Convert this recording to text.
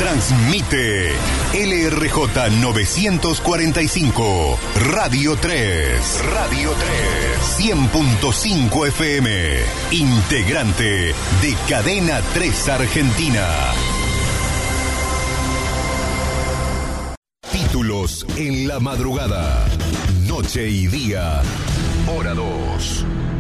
Transmite LRJ 945, Radio 3. Radio 3. 100.5 FM. Integrante de Cadena 3 Argentina. Títulos en la madrugada. Noche y día. Hora 2.